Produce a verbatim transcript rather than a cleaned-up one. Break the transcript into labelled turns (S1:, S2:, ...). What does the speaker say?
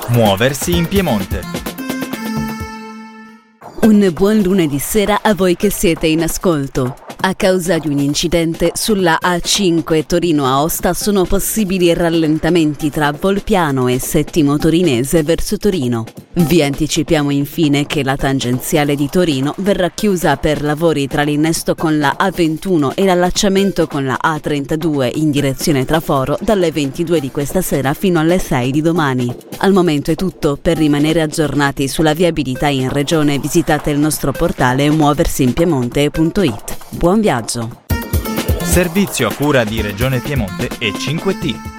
S1: Muoversi in Piemonte.
S2: Un buon lunedì sera a voi che siete in ascolto. A causa di un incidente sulla A cinque Torino-Aosta sono possibili rallentamenti tra Volpiano e Settimo Torinese verso Torino. Vi anticipiamo infine che la tangenziale di Torino verrà chiusa per lavori tra l'innesto con la A ventuno e l'allacciamento con la A trentadue in direzione Traforo dalle ventidue di questa sera fino alle sei di domani. Al momento è tutto. Per rimanere aggiornati sulla viabilità in regione visitate il nostro portale muoversinpiemonte punto it. Buon viaggio!
S1: Servizio a cura di Regione Piemonte e cinque T.